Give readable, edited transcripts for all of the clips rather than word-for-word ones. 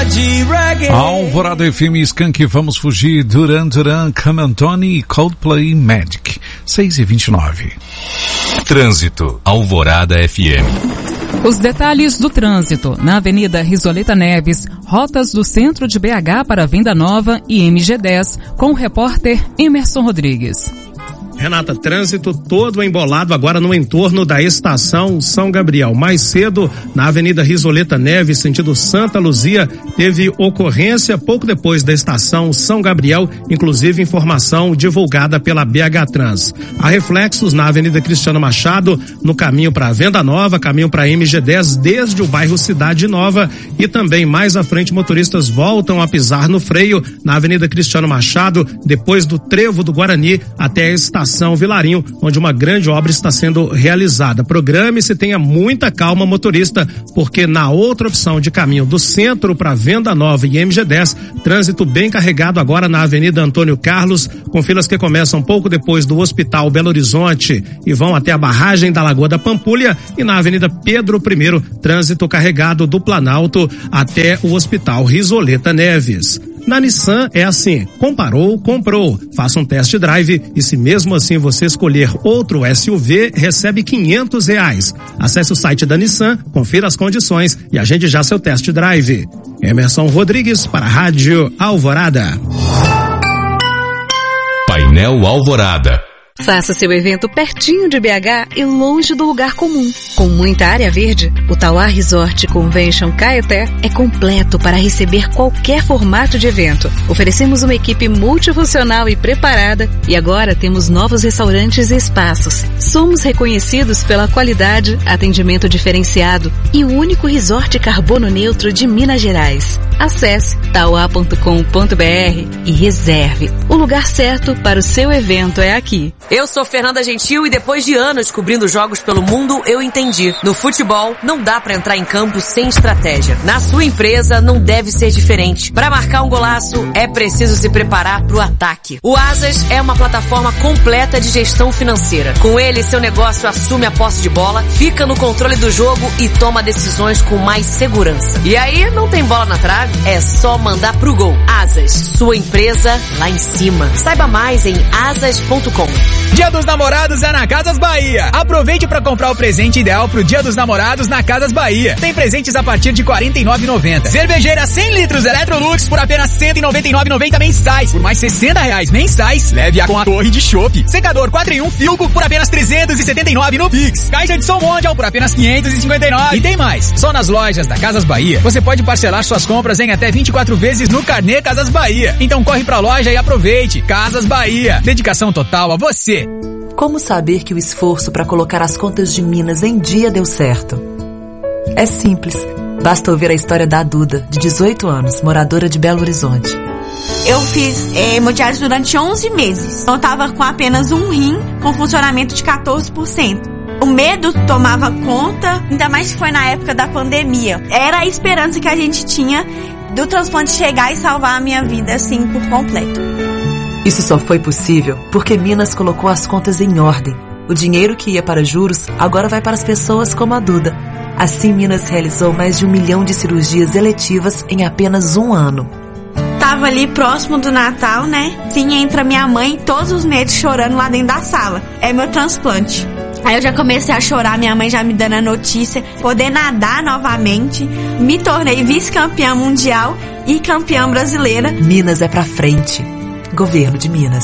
de reggae. Alvorada FM, Skank, Vamos Fugir, Duran Duran, Camantoni, Coldplay, Magic. 6h29. Trânsito, Alvorada FM. Os detalhes do trânsito na Avenida Risoleta Neves, rotas do centro de BH para Venda Nova e MG10, com o repórter Emerson Rodrigues. Renata, trânsito todo embolado agora no entorno da estação São Gabriel. Mais cedo, na Avenida Risoleta Neves, sentido Santa Luzia, teve ocorrência pouco depois da estação São Gabriel, inclusive informação divulgada pela BH Trans. Há reflexos na Avenida Cristiano Machado, no caminho para Venda Nova, caminho para MG10, desde o bairro Cidade Nova, e também mais à frente motoristas voltam a pisar no freio na Avenida Cristiano Machado, depois do Trevo do Guarani até a estação Vilarinho, onde uma grande obra está sendo realizada. Programe-se, tenha muita calma, motorista, porque na outra opção de caminho do centro para Venda Nova e MG10, trânsito bem carregado agora na Avenida Antônio Carlos, com filas que começam pouco depois do Hospital Belo Horizonte e vão até a barragem da Lagoa da Pampulha, e na Avenida Pedro I, trânsito carregado do Planalto até o Hospital Risoleta Neves. Na Nissan é assim, comparou, comprou. Faça um test drive e se mesmo assim você escolher outro SUV, recebe R$500. Acesse o site da Nissan, confira as condições e agende já seu test drive. Emerson Rodrigues para a Rádio Alvorada. Painel Alvorada. Faça seu evento pertinho de BH e longe do lugar comum. Com muita área verde, o Tauá Resort Convention Caeté é completo para receber qualquer formato de evento. Oferecemos uma equipe multifuncional e preparada e agora temos novos restaurantes e espaços. Somos reconhecidos pela qualidade, atendimento diferenciado e o único resort carbono neutro de Minas Gerais. Acesse tauá.com.br e reserve. O lugar certo para o seu evento é aqui. Eu sou Fernanda Gentil e depois de anos cobrindo jogos pelo mundo, eu entendi. No futebol, não dá pra entrar em campo sem estratégia. Na sua empresa, não deve ser diferente. Pra marcar um golaço, é preciso se preparar pro ataque. O Asas é uma plataforma completa de gestão financeira. Com ele, seu negócio assume a posse de bola, fica no controle do jogo e toma decisões com mais segurança. E aí, não tem bola na trave, é só mandar pro gol. Asas, sua empresa lá em cima. Saiba mais em asas.com. Dia dos Namorados é na Casas Bahia. Aproveite para comprar o presente ideal pro Dia dos Namorados na Casas Bahia. Tem presentes a partir de R$ 49,90. Cervejeira 100 litros Electrolux por apenas R$ 199,90 mensais. Por mais R$ 60 mensais, leve-a com a torre de chopp. Secador 4 em 1 Filco por apenas R$ 379 no Pix. Caixa de som Mondial por apenas R$ 559. E tem mais. Só nas lojas da Casas Bahia, você pode parcelar suas compras em até 24 vezes no Carnê Casas Bahia. Então corre pra loja e aproveite. Casas Bahia. Dedicação total a você. Como saber que o esforço para colocar as contas de Minas em dia deu certo? É simples. Basta ouvir a história da Duda, de 18 anos, moradora de Belo Horizonte. Eu fiz hemodiálise durante 11 meses. Eu estava com apenas um rim, com funcionamento de 14%. O medo tomava conta, ainda mais que foi na época da pandemia. Era a esperança que a gente tinha do transplante chegar e salvar a minha vida, assim, por completo. Isso só foi possível porque Minas colocou as contas em ordem. O dinheiro que ia para juros agora vai para as pessoas como a Duda. Assim, Minas realizou mais de 1 milhão de cirurgias eletivas em apenas um ano. Tava ali próximo do Natal, né? Sim, entra minha mãe todos os meses chorando lá dentro da sala. É meu transplante. Aí eu já comecei a chorar, minha mãe já me dando a notícia, poder nadar novamente. Me tornei vice-campeã mundial e campeã brasileira. Minas é pra frente. Governo de Minas.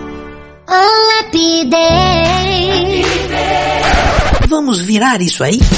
Vamos virar isso aí?